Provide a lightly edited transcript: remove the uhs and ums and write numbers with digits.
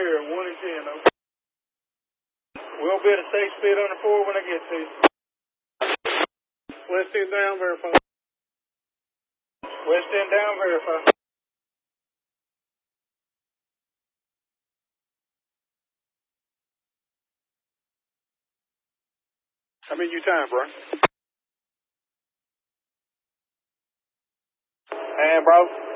clear at 1 and 10, though. We'll be at a safe speed under 4 when I get to you. West end down, verify. West end down, verify. How many you time, bro? And, bro.